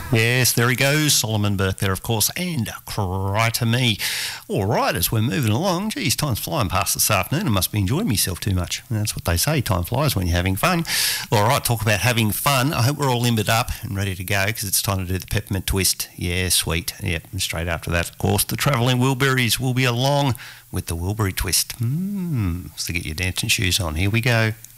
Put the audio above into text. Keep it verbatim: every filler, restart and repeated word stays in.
Yes, there he goes, Solomon Burke there, of course, and Cry to Me. All right, as we're moving along, geez, time's flying past this afternoon. I must be enjoying myself too much. That's what they say, time flies when you're having fun. All right, talk about having fun. I hope we're all limbered up and ready to go because it's time to do the peppermint twist. Yeah, sweet. Yep, and straight after that, of course, the Travelling Wilburys will be along with the Wilbury twist. Mmm, so get your dancing shoes on. Here we go.